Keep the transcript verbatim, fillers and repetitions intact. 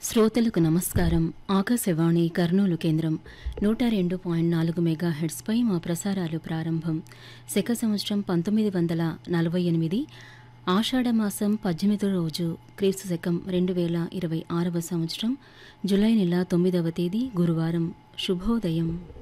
శ్రోతలకు నమస్కారం. ఆకాశవాణి కర్నూలు కేంద్రం నూట రెండు పాయింట్ నాలుగు మెగా హెర్ట్స్పై మా ప్రసారాలు ప్రారంభం. శక సంవత్సరం పంతొమ్మిది వందల నలభై ఎనిమిది ఆషాఢమాసం పద్దెనిమిదో రోజు క్రీస్తు శకం రెండు వేల ఇరవై ఆరవ సంవత్సరం జులై నెల తొమ్మిదవ తేదీ గురువారం. శుభోదయం.